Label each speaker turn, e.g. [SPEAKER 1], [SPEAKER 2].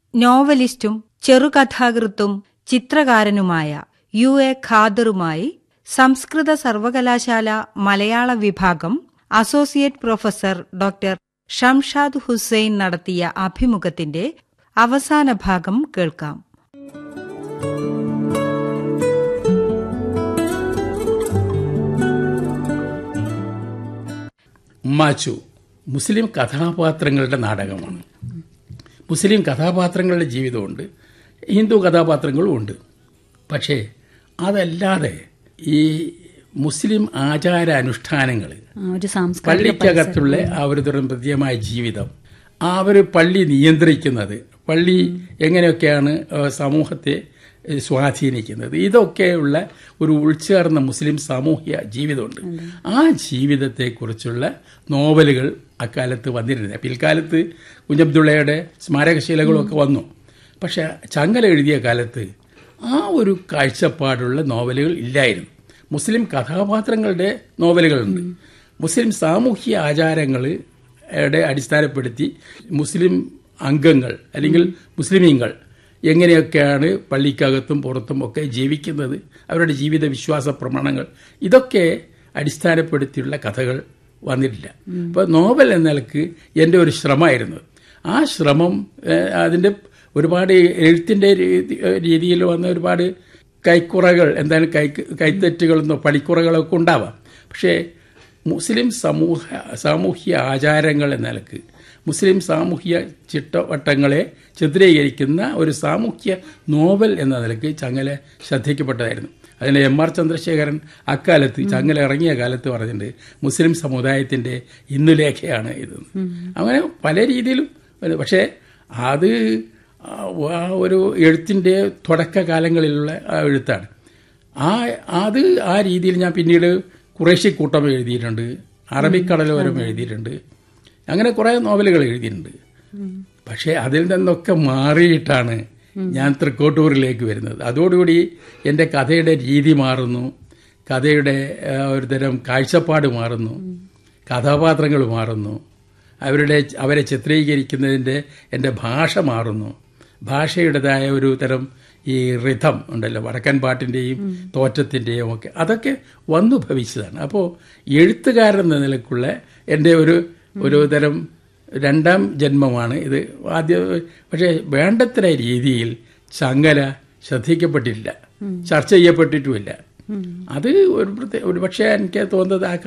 [SPEAKER 1] നോവലിസ്റ്റും ചെറുകഥാകൃത്തും ചിത്രകാരനുമായ UA ഖാദറുമായി സംസ്കൃത സർവകലാശാല മലയാള വിഭാഗം associate professor doctor Shamshad Hussain നടത്തിയ അഭിമുഖത്തിന്റെ അവസാന ഭാഗം കേൾക്കാം.
[SPEAKER 2] ഉമ്മാച്ചു മുസ്ലിം കഥാപാത്രങ്ങളുടെ നാടകമാണ്. മുസ്ലിം കഥാപാത്രങ്ങളുടെ ജീവിതമുണ്ട്, ഹിന്ദു കഥാപാത്രങ്ങളും ഉണ്ട്. പക്ഷേ അതല്ലാതെ ഈ മുസ്ലിം ആചാരാനുഷ്ഠാനങ്ങൾ, പള്ളിക്കകത്തുള്ള ആ ഒരു പ്രത്യേകമായ ജീവിതം, ആ ഒരു പള്ളി നിയന്ത്രിക്കുന്നത്, പള്ളി എങ്ങനെയൊക്കെയാണ് സമൂഹത്തെ സ്വാധീനിക്കുന്നത്, ഇതൊക്കെയുള്ള ഒരു ഉൾച്ചേർന്ന മുസ്ലിം സാമൂഹ്യ ജീവിതമുണ്ട്. ആ ജീവിതത്തെക്കുറിച്ചുള്ള നോവലുകൾ അക്കാലത്ത് വന്നിരുന്നില്ല. പിൽക്കാലത്ത് കുഞ്ഞബ്ദുള്ളയുടെ സ്മാരകശീലകളൊക്കെ വന്നു. പക്ഷെ ചങ്ങല എഴുതിയ കാലത്ത് ആ ഒരു കാഴ്ചപ്പാടുള്ള നോവലുകൾ ഇല്ലായിരുന്നു. മുസ്ലിം കഥാപാത്രങ്ങളുടെ നോവലുകളുണ്ട്. മുസ്ലിം സാമൂഹ്യ ആചാരങ്ങളെ അടിസ്ഥാനപ്പെടുത്തി മുസ്ലിം അംഗങ്ങൾ അല്ലെങ്കിൽ മുസ്ലിമീങ്ങൾ എങ്ങനെയൊക്കെയാണ് പള്ളിക്കകത്തും പുറത്തും ഒക്കെ ജീവിക്കുന്നത്, അവരുടെ ജീവിത വിശ്വാസ പ്രമാണങ്ങൾ, ഇതൊക്കെ അടിസ്ഥാനപ്പെടുത്തിയുള്ള കഥകൾ വന്നിട്ടില്ല. അപ്പോൾ നോവൽ എന്ന നിലക്ക് എൻ്റെ ഒരു ശ്രമമായിരുന്നു. ആ ശ്രമം അതിൻ്റെ ഒരുപാട് എഴുത്തിൻ്റെ രീതിയിൽ വന്ന ഒരുപാട് കൈക്കുറകൾ, എന്തായാലും കൈത്തെറ്റുകളെന്നോ പണിക്കുറകളൊക്കെ ഉണ്ടാവാം. പക്ഷേ മുസ്ലിം സാമൂഹ്യ ആചാരങ്ങൾ എന്ന നിലക്ക് മുസ്ലിം സാമൂഹ്യ ചിട്ടവട്ടങ്ങളെ ചിത്രീകരിക്കുന്ന ഒരു സാമൂഹ്യ നോവൽ എന്ന നിലയ്ക്ക് ചങ്ങല ശ്രദ്ധിക്കപ്പെട്ടതായിരുന്നു. അതിന് MR ചന്ദ്രശേഖരൻ അക്കാലത്ത് ചങ്ങല ഇറങ്ങിയ കാലത്ത് പറഞ്ഞിട്ടുണ്ട്, മുസ്ലിം സമുദായത്തിന്റെ ഇന്നുലേഖയാണ് ഇത്. അങ്ങനെ പല രീതിയിലും. പക്ഷേ അത് ഒരു എഴുത്തിന്റെ തുടക്കകാലങ്ങളിലുള്ള എഴുത്താണ്. അത് ആ രീതിയിൽ ഞാൻ പിന്നീട് ഖുറൈശി കൂട്ടം എഴുതിയിട്ടുണ്ട്, അറബിക്കടലോരം എഴുതിയിട്ടുണ്ട്, അങ്ങനെ കുറെ നോവലുകൾ എഴുതിയിട്ടുണ്ട്. പക്ഷെ അതിൽ നിന്നൊക്കെ മാറിയിട്ടാണ് ഞാൻ തൃക്കോട്ടൂരിലേക്ക് വരുന്നത്. അതോടുകൂടി എൻ്റെ കഥയുടെ രീതി മാറുന്നു, കഥയുടെ ഒരു തരം കാഴ്ചപ്പാട് മാറുന്നു, കഥാപാത്രങ്ങൾ മാറുന്നു, അവരെ ചിത്രീകരിക്കുന്നതിൻ്റെ എൻ്റെ ഭാഷ മാറുന്നു. ഭാഷയുടേതായ ഒരു തരം ഈ റിഥം ഉണ്ടല്ലോ, വടക്കൻ പാട്ടിൻ്റെയും തോറ്റത്തിൻ്റെയും ഒക്കെ, അതൊക്കെ വന്നു ഭവിച്ചതാണ്. അപ്പോൾ എഴുത്തുകാരൻ എന്ന നിലക്കുള്ള എൻ്റെ ഒരു തരം രണ്ടാം ജന്മമാണ് ഇത്. ആദ്യം പക്ഷേ വേണ്ടത്ര രീതിയിൽ ചങ്ങല ശ്രദ്ധിക്കപ്പെട്ടില്ല, ചർച്ച ചെയ്യപ്പെട്ടിട്ടുമില്ല. അത് ഒരു പക്ഷേ എനിക്ക് തോന്നുന്നത് ആ